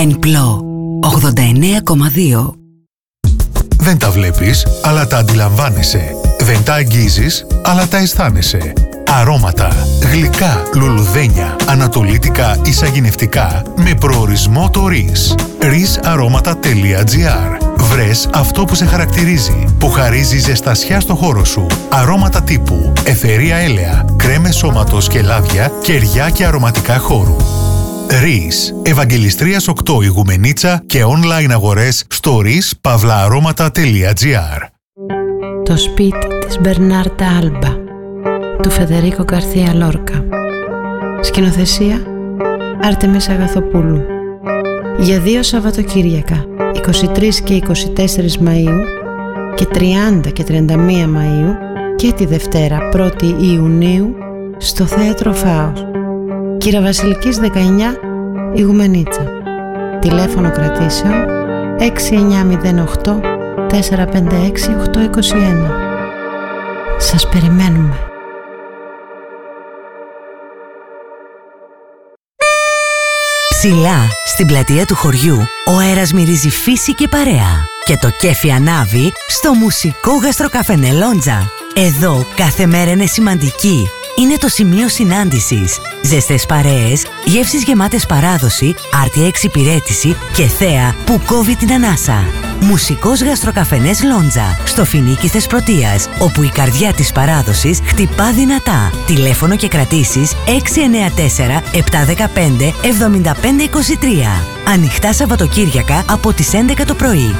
Ενπλό 89,2. Δεν τα βλέπεις, αλλά τα αντιλαμβάνεσαι. Δεν τα αγγίζεις, αλλά τα αισθάνεσαι. Αρώματα, γλυκά, λουλουδένια, ανατολίτικα ή σαγηνευτικά με προορισμό το RIS. risaromaτα.gr. Βρες αυτό που σε χαρακτηρίζει, που χαρίζει ζεστασιά στο χώρο σου. Αρώματα τύπου αιθερία έλαια, κρέμες σώματος και λάδια, κεριά και αρωματικά χώρου. RIS. Ευαγγελιστρίας 8 Ιγουμενίτσα και online αγορές στο rispavlaaromaτα.gr. Το σπίτι της Μπερνάρτα Άλμπα του Φεδερίκο Γκαρθία Λόρκα. Σκηνοθεσία Άρτεμις Αγαθοπούλου. Για 2 Σαββατοκύριακα, 23 και 24 Μαΐου και 30 και 31 Μαΐου και τη Δευτέρα 1η Ιουνίου στο Θέατρο Φάος, Κυραβασιλικής 19 Ιγουμενίτσα. Τηλέφωνο κρατήσεων 6908 456 821. Σας περιμένουμε. Ψηλά, στην πλατεία του χωριού, ο αέρας μυρίζει φύση και παρέα. Και το κέφι ανάβει στο μουσικό γαστροκαφενέ Λόντζα. Εδώ κάθε μέρα είναι σημαντική. Είναι το σημείο συνάντησης. Ζεστές παρέες, γεύσεις γεμάτες παράδοση, άρτια εξυπηρέτηση και θέα που κόβει την ανάσα. Μουσικός γαστροκαφενές Λόντζα, στο Φινίκι Θεσπρωτείας, όπου η καρδιά της παράδοσης χτυπά δυνατά. Τηλέφωνο και κρατήσεις 694 715 7523. Ανοιχτά Σαββατοκύριακα από τις 11 το πρωί.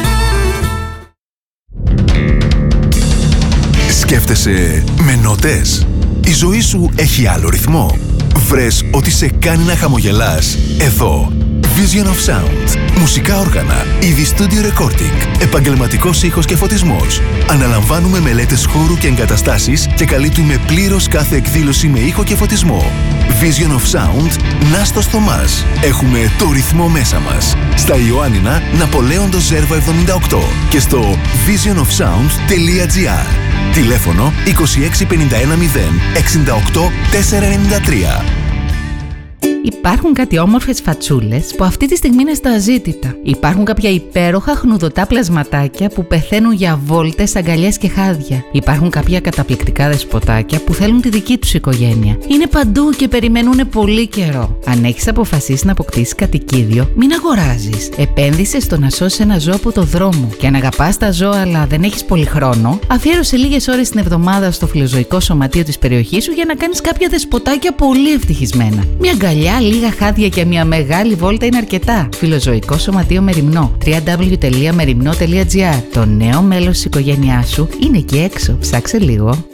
Σκέφτεσαι με νότες? Η ζωή σου έχει άλλο ρυθμό? Βρες ότι σε κάνει να χαμογελάς? Εδώ Vision of Sound. Μουσικά όργανα, είδη studio recording, επαγγελματικός ήχος και φωτισμός. Αναλαμβάνουμε μελέτες χώρου και εγκαταστάσεις και καλύπτουμε πλήρως κάθε εκδήλωση με ήχο και φωτισμό. Vision of Sound, Νάστος Θωμάς. Έχουμε το ρυθμό μέσα μας. Στα Ιωάννινα, Ναπολέοντος Ζέρβα 78 και στο visionofsound.gr. Τηλέφωνο 26 51 0 68 493. Υπάρχουν κάτι όμορφες φατσούλες που αυτή τη στιγμή είναι στα αζήτητα. Υπάρχουν κάποια υπέροχα χνουδωτά πλασματάκια που πεθαίνουν για βόλτες, αγκαλιές και χάδια. Υπάρχουν κάποια καταπληκτικά δεσποτάκια που θέλουν τη δική τους οικογένεια. Είναι παντού και περιμένουν πολύ καιρό. Αν έχεις αποφασίσει να αποκτήσεις κατοικίδιο, μην αγοράζεις. Επένδυσε στο να σώσεις ένα ζώο από το δρόμο. Και αν αγαπάς τα ζώα αλλά δεν έχεις πολύ χρόνο, αφιέρωσε λίγες ώρες την εβδομάδα στο φιλοζωικό σωματείο της περιοχής σου για να κάνεις κάποια δεσποτάκια πολύ ευτυχισμένα. Μια αγκαλιά, λίγα χάδια και μια μεγάλη βόλτα είναι αρκετά. Φιλοζωικό σωματείο Μεριμνό. www.merimno.gr. Το νέο μέλος της οικογένειάς σου είναι εκεί έξω. Ψάξε λίγο.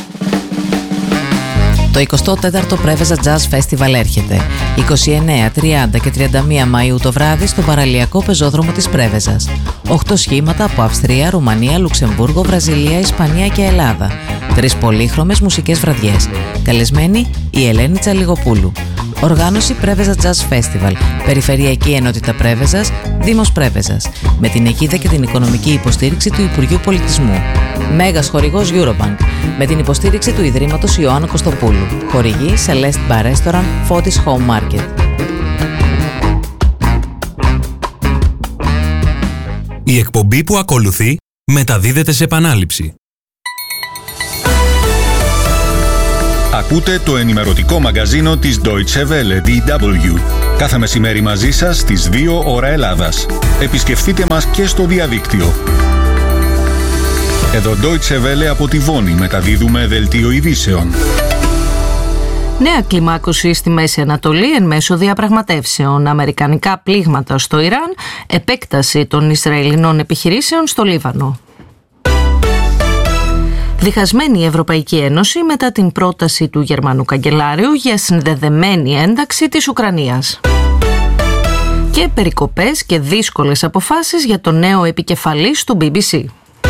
Το 24ο Πρέβεζα Jazz Festival έρχεται 29, 30 και 31 Μαΐου το βράδυ στον παραλιακό πεζόδρομο της Πρέβεζας. 8 σχήματα από Αυστρία, Ρουμανία, Λουξεμβούργο, Βραζιλία, Ισπανία και Ελλάδα. 3 πολύχρωμες μουσικές βραδιές. Καλεσμένη η Ελένη Τσαλιγοπούλου. Οργάνωση Πρέβεζα Jazz Festival. Περιφερειακή Ενότητα Πρέβεζας, Δήμος Πρέβεζας. Με την αιγίδα και την οικονομική υποστήριξη του Υπουργείου Πολιτισμού. Μέγας χορηγός Eurobank. Με την υποστήριξη του Ιδρύματος Ιωάννου Κωστοπούλου. Χορηγή Celeste Bar Restaurant, Φώτης Home Market. Η εκπομπή που ακολουθεί μεταδίδεται σε επανάληψη. Ακούτε το ενημερωτικό μαγκαζίνο της Deutsche Welle, DW. Κάθε μεσημέρι μαζί σας στις 2 ώρα Ελλάδας. Επισκεφτείτε μας και στο διαδίκτυο. Εδώ Deutsche Welle από τη Βόνη μεταδίδουμε δελτίο ειδήσεων. Νέα κλιμάκωση στη Μέση Ανατολή εν μέσω διαπραγματεύσεων. Αμερικανικά πλήγματα στο Ιράν, επέκταση των Ισραηλινών επιχειρήσεων στο Λίβανο. Διχασμένη η Ευρωπαϊκή Ένωση μετά την πρόταση του Γερμανού καγκελάριου για συνδεδεμένη ένταξη της Ουκρανίας. Και περικοπές και δύσκολες αποφάσεις για το νέο επικεφαλής του BBC.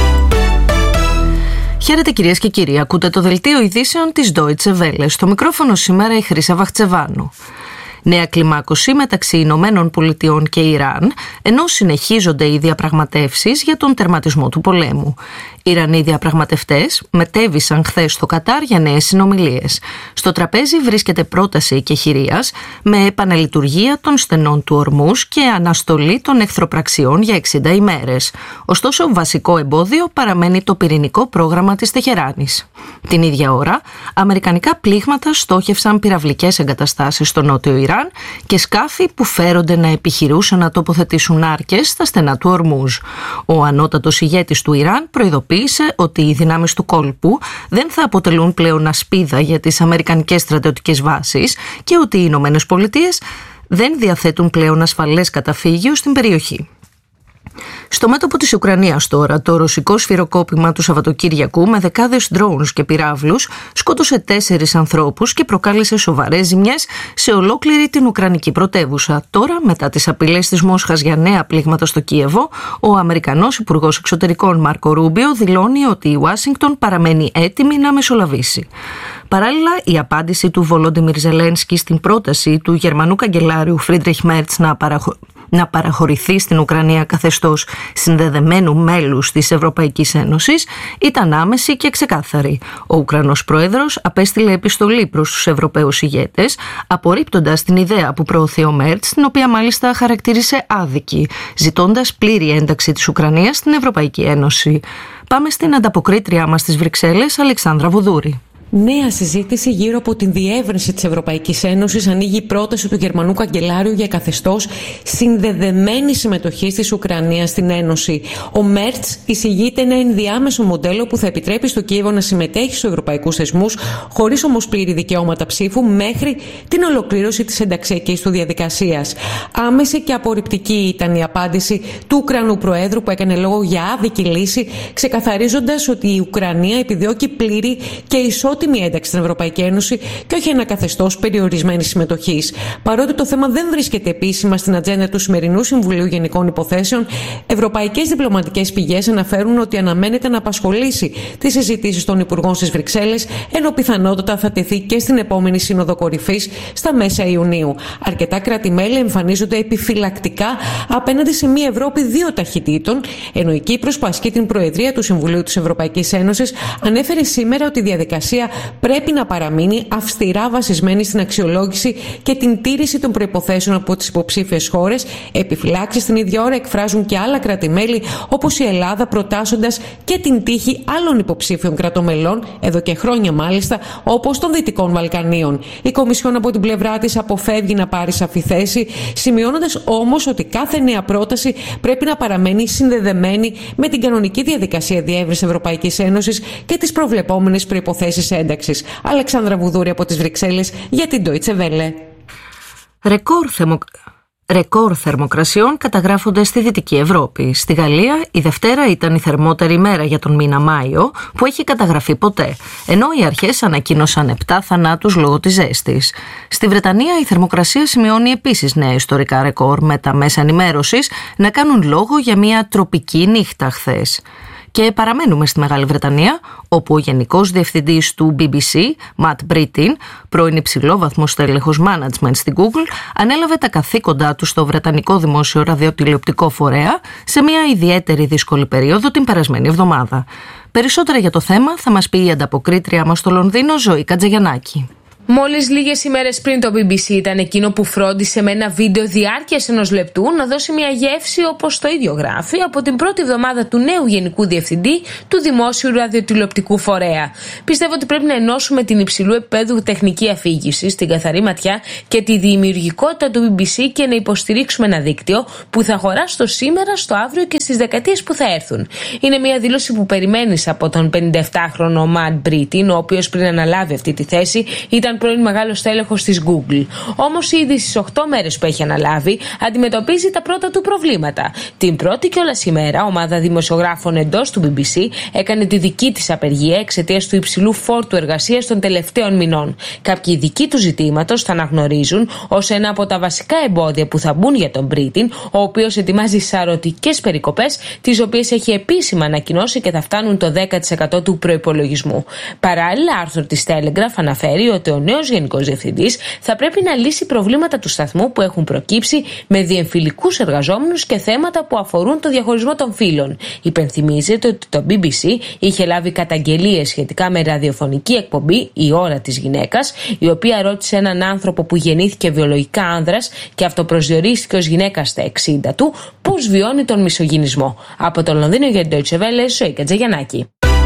Χαίρετε κυρίες και κύριοι, ακούτε το δελτίο ειδήσεων της Deutsche Welle. Στο μικρόφωνο σήμερα η Χρύσα Βαχτσεβάνου. Νέα κλιμάκωση μεταξύ Ηνωμένων Πολιτειών και Ιράν, ενώ συνεχίζονται οι διαπραγματεύσεις για τον τερματισμό του πολέμου. Οι Ιρανοί διαπραγματευτές μετέβησαν χθες στο Κατάρ για νέες συνομιλίες. Στο τραπέζι βρίσκεται πρόταση εκεχηρίας με επαναλειτουργία των στενών του Ορμούζ και αναστολή των εχθροπραξιών για 60 ημέρες. Ωστόσο, βασικό εμπόδιο παραμένει το πυρηνικό πρόγραμμα της Τεχεράνης. Την ίδια ώρα, αμερικανικά πλήγματα στόχευσαν πυραυλικές εγκαταστάσεις στο νότιο Ιράν και σκάφη που φέρονται να επιχειρούσαν να τοποθετήσουν άρκες στα στενά του Ορμούζ. Ο ανώτατος ηγέτης του Ιράν προειδοποίησε ότι οι δυνάμεις του κόλπου δεν θα αποτελούν πλέον ασπίδα για τις αμερικανικές στρατιωτικές βάσεις και ότι οι Ηνωμένες Πολιτείες δεν διαθέτουν πλέον ασφαλές καταφύγιο στην περιοχή. Στο μέτωπο της Ουκρανίας τώρα, το ρωσικό σφυροκόπημα του Σαββατοκύριακου με δεκάδες drones και πυράβλους σκότωσε 4 ανθρώπους και προκάλεσε σοβαρές ζημιές σε ολόκληρη την Ουκρανική πρωτεύουσα. Τώρα, μετά τις απειλές της Μόσχας για νέα πλήγματα στο Κίεβο, ο Αμερικανός Υπουργός Εξωτερικών Μάρκο Ρούμπιο δηλώνει ότι η Ουάσιγκτον παραμένει έτοιμη να μεσολαβήσει. Παράλληλα, η απάντηση του Βολόντιμιρ Ζελένσκι στην πρόταση του Γερμανού καγκελάριου Φρίντριχ Μέρτς να παραχωρηθεί στην Ουκρανία καθεστώς συνδεδεμένου μέλους της Ευρωπαϊκής Ένωσης ήταν άμεση και ξεκάθαρη. Ο Ουκρανός Πρόεδρος απέστειλε επιστολή προς τους Ευρωπαίους ηγέτες, απορρίπτοντας την ιδέα που προωθεί ο Μέρτς, την οποία μάλιστα χαρακτήρισε άδικη, ζητώντας πλήρη ένταξη της Ουκρανίας στην Ευρωπαϊκή Ένωση. Πάμε στην ανταποκρίτριά μας στις Βρυξέλλες, Αλεξάνδρα Βουδούρη. Νέα συζήτηση γύρω από την διεύρυνση της Ευρωπαϊκής Ένωσης ανοίγει η πρόταση του Γερμανού καγκελάριου για καθεστώς συνδεδεμένης συμμετοχής της Ουκρανίας στην Ένωση. Ο Μέρτς εισηγείται ένα ενδιάμεσο μοντέλο που θα επιτρέπει στο Κίεβο να συμμετέχει στους ευρωπαϊκούς θεσμούς, χωρίς όμως πλήρη δικαιώματα ψήφου, μέχρι την ολοκλήρωση της ενταξιακής του διαδικασίας. Άμεση και απορριπτική ήταν η απάντηση του Ουκρανού Προέδρου, που έκανε λόγο για άδικη λύση, ξεκαθαρίζοντας ότι η Ουκρανία επιδιώκει πλήρη και ισότιμη ένταξη στην Ευρωπαϊκή Ένωση και όχι ένα καθεστώς περιορισμένης συμμετοχής. Παρότι το θέμα δεν βρίσκεται επίσημα στην ατζέντα του σημερινού Συμβουλίου Γενικών Υποθέσεων, ευρωπαϊκές διπλωματικές πηγές αναφέρουν ότι αναμένεται να απασχολήσει τις συζητήσεις των Υπουργών στις Βρυξέλλες, ενώ πιθανότατα θα τεθεί και στην επόμενη Σύνοδο Κορυφής στα μέσα Ιουνίου. Αρκετά κράτη-μέλη εμφανίζονται επιφυλακτικά απέναντι σε μια Ευρώπη δύο ταχυτήτων, ενώ η Κύπρος, που ασκεί την Προεδρία του Συμβουλίου της Ευρωπαϊκής Ένωσης, ανέφερε σήμερα ότι η διαδικασία πρέπει να παραμείνει αυστηρά βασισμένη στην αξιολόγηση και την τήρηση των προϋποθέσεων από τις υποψήφιες χώρες. Επιφυλάξεις την ίδια ώρα εκφράζουν και άλλα κράτη-μέλη, όπως η Ελλάδα, προτάσσοντας και την τύχη άλλων υποψήφιων κρατομελών, εδώ και χρόνια μάλιστα, όπως των Δυτικών Βαλκανίων. Η Κομισιόν από την πλευρά της αποφεύγει να πάρει σαφή θέση, σημειώνοντας όμως ότι κάθε νέα πρόταση πρέπει να παραμένει συνδεδεμένη με την κανονική διαδικασία διεύρυνσης Ευρωπαϊκής Ένωσης και τις προβλεπόμενες προϋποθέσεις ένταξης. Αλεξάνδρα Βουδούρη από τις Βρυξέλλες για την Deutsche Welle. Ρεκόρ θερμοκρασιών καταγράφονται στη Δυτική Ευρώπη. Στη Γαλλία η Δευτέρα ήταν η θερμότερη μέρα για τον μήνα Μάιο που έχει καταγραφεί ποτέ, ενώ οι αρχές ανακοίνωσαν 7 θανάτους λόγω της ζέστης. Στη Βρετανία η θερμοκρασία σημειώνει επίσης νέα ιστορικά ρεκόρ, με τα μέσα ενημέρωσης να κάνουν λόγο για μια τροπική νύχτα χθες. Και παραμένουμε στη Μεγάλη Βρετανία, όπου ο Γενικός Διευθυντής του BBC, Matt Brittin, πρώην υψηλόβαθμος τέλεχος management στην Google, ανέλαβε τα καθήκοντά του στο Βρετανικό Δημόσιο Ραδιοτηλεοπτικό Φορέα σε μια ιδιαίτερη δύσκολη περίοδο την περασμένη εβδομάδα. Περισσότερα για το θέμα θα μας πει η ανταποκρίτρια μας στο Λονδίνο, Ζωή Κατζαγιαννάκη. Μόλις λίγες ημέρες πριν το BBC ήταν εκείνο που φρόντισε με ένα βίντεο διάρκειας 1 λεπτού να δώσει μια γεύση, όπως το ίδιο γράφει, από την πρώτη εβδομάδα του νέου Γενικού Διευθυντή του Δημόσιου Ραδιοτηλεοπτικού Φορέα. Πιστεύω ότι πρέπει να ενώσουμε την υψηλού επίπεδου τεχνική αφήγηση, την καθαρή ματιά και τη δημιουργικότητα του BBC και να υποστηρίξουμε ένα δίκτυο που θα χωρά στο σήμερα, στο αύριο και στις δεκαετίες που θα έρθουν. Είναι μια δήλωση που περιμένεις από τον 57χρονο Matt Brittin, ο οποίος πριν αναλάβει αυτή τη θέση ήταν πρώην μεγάλος τέλεχος της Google. Όμως ήδη στις 8 μέρες που έχει αναλάβει αντιμετωπίζει τα πρώτα του προβλήματα. Την πρώτη κιόλας ημέρα, ομάδα δημοσιογράφων εντός του BBC έκανε τη δική της απεργία εξαιτίας του υψηλού φόρτου εργασίας των τελευταίων μηνών. Κάποιοι ειδικοί του ζητήματος θα αναγνωρίζουν ως ένα από τα βασικά εμπόδια που θα μπουν για τον Μπρίτιν, ο οποίος ετοιμάζει σαρωτικές περικοπές, τις οποίες έχει επίσημα ανακοινώσει και θα φτάνουν το 10% του προϋπολογισμού. Παράλληλα, άρθρο της Telegraph αναφέρει ότι ο νέος Γενικός Διευθυντής θα πρέπει να λύσει προβλήματα του σταθμού που έχουν προκύψει με διεμφυλικούς εργαζόμενους και θέματα που αφορούν το διαχωρισμό των φύλων. Υπενθυμίζεται ότι το BBC είχε λάβει καταγγελίες σχετικά με ραδιοφωνική εκπομπή «Η ώρα της γυναίκας», η οποία ρώτησε έναν άνθρωπο που γεννήθηκε βιολογικά άνδρας και αυτοπροσδιορίστηκε ως γυναίκα στα 60 του πώς βιώνει τον μισογυνισμό. Από το Λονδίνο για την Deutsche Welle, Ζωή Κατζαγιαννάκη.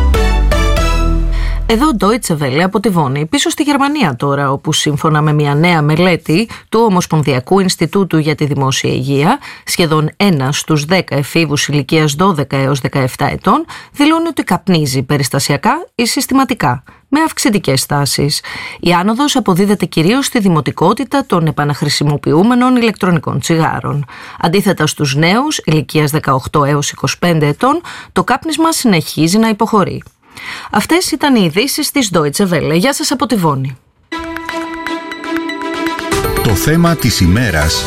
Εδώ Deutsche Welle από τη Βόνη, πίσω στη Γερμανία τώρα, όπου σύμφωνα με μια νέα μελέτη του Ομοσπονδιακού Ινστιτούτου για τη Δημόσια Υγεία, σχεδόν 1 στους 10 εφήβους ηλικίας 12 έως 17 ετών δηλώνει ότι καπνίζει περιστασιακά ή συστηματικά, με αυξητικές τάσεις. Η άνοδος αποδίδεται κυρίως στη δημοτικότητα των επαναχρησιμοποιούμενων ηλεκτρονικών τσιγάρων. Αντίθετα στους νέους ηλικίας 18 έως 25 ετών, το κάπνισμα συνεχίζει να υποχωρεί. Αυτές ήταν οι ειδήσεις της Deutsche Welle. Γεια σας από τη Βόνη. Το θέμα της ημέρας.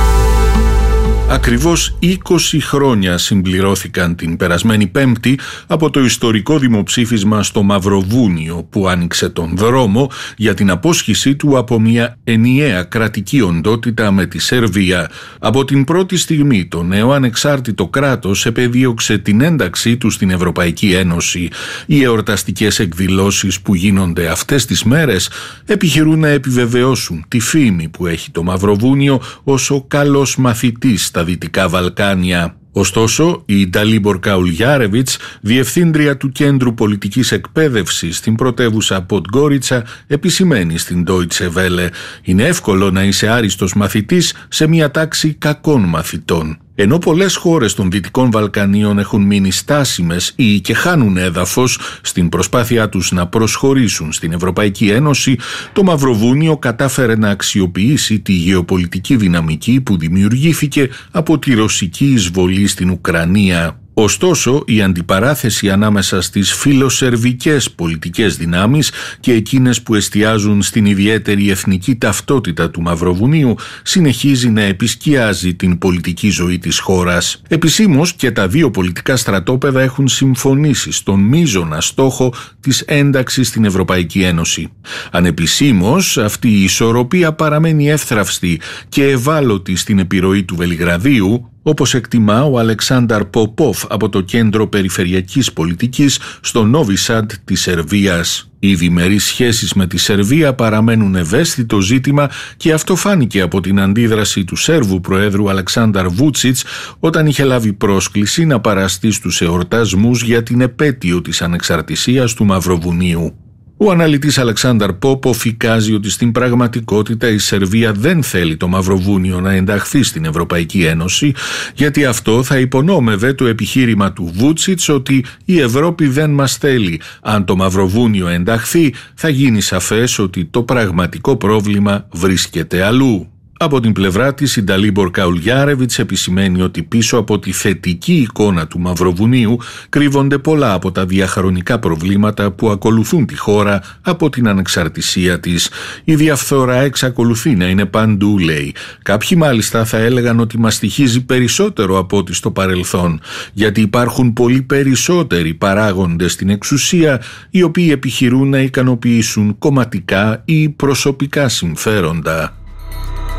Ακριβώς 20 χρόνια συμπληρώθηκαν την περασμένη Πέμπτη από το ιστορικό δημοψήφισμα στο Μαυροβούνιο που άνοιξε τον δρόμο για την απόσχησή του από μια ενιαία κρατική οντότητα με τη Σερβία. Από την πρώτη στιγμή το νέο ανεξάρτητο κράτος επεδίωξε την ένταξή του στην Ευρωπαϊκή Ένωση. Οι εορταστικές εκδηλώσεις που γίνονται αυτές τις μέρες επιχειρούν να επιβεβαιώσουν τη φήμη που έχει το Μαυροβούνιο ως ο καλός μαθητής στα Δυτικά Βαλκάνια. Ωστόσο, η Νταλίμπορ Καουλγιάρεβιτς, διευθύντρια του Κέντρου Πολιτικής Εκπαίδευσης στην πρωτεύουσα Ποντγκόριτσα, επισημαίνει στην Deutsche Welle: «Είναι εύκολο να είσαι άριστος μαθητής σε μια τάξη κακών μαθητών». Ενώ πολλές χώρες των Δυτικών Βαλκανίων έχουν μείνει στάσιμες ή και χάνουν έδαφος στην προσπάθειά τους να προσχωρήσουν στην Ευρωπαϊκή Ένωση, το Μαυροβούνιο κατάφερε να αξιοποιήσει τη γεωπολιτική δυναμική που δημιουργήθηκε από τη ρωσική εισβολή στην Ουκρανία. Ωστόσο, η αντιπαράθεση ανάμεσα στις φιλοσερβικές πολιτικές δυνάμεις και εκείνες που εστιάζουν στην ιδιαίτερη εθνική ταυτότητα του Μαυροβουνίου συνεχίζει να επισκιάζει την πολιτική ζωή της χώρας. Επισήμως και τα δύο πολιτικά στρατόπεδα έχουν συμφωνήσει στον μείζωνα στόχο της ένταξης στην Ευρωπαϊκή Ένωση. Ανεπισήμως, αυτή η ισορροπία παραμένει εύθραυστη και ευάλωτη στην επιρροή του Βελιγραδίου, όπως εκτιμά ο Αλεξάνδαρ Ποπόφ από το Κέντρο Περιφερειακής Πολιτικής στο Νόβι Σαντ της Σερβίας. Οι διμερείς σχέσεις με τη Σερβία παραμένουν ευαίσθητο ζήτημα και αυτό φάνηκε από την αντίδραση του Σέρβου Προέδρου Αλεξάνδαρ Βούτσιτς όταν είχε λάβει πρόσκληση να παραστεί στους εορτασμούς για την επέτειο της ανεξαρτησίας του Μαυροβουνίου. Ο αναλυτής Αλεξάνδαρ Πόποφ εικάζει ότι στην πραγματικότητα η Σερβία δεν θέλει το Μαυροβούνιο να ενταχθεί στην Ευρωπαϊκή Ένωση, γιατί αυτό θα υπονόμευε το επιχείρημα του Βούτσιτς ότι η Ευρώπη δεν μας θέλει. Αν το Μαυροβούνιο ενταχθεί, θα γίνει σαφές ότι το πραγματικό πρόβλημα βρίσκεται αλλού. Από την πλευρά της, η Νταλίμπορ Καουλγιάρεβιτς επισημαίνει ότι πίσω από τη θετική εικόνα του Μαυροβουνίου κρύβονται πολλά από τα διαχρονικά προβλήματα που ακολουθούν τη χώρα από την ανεξαρτησία της. Η διαφθορά εξακολουθεί να είναι παντού, λέει. Κάποιοι μάλιστα θα έλεγαν ότι μας στοιχίζει περισσότερο από ό,τι στο παρελθόν, γιατί υπάρχουν πολύ περισσότεροι παράγοντες στην εξουσία οι οποίοι επιχειρούν να ικανοποιήσουν κομματικά ή προσωπικά συμφέροντα.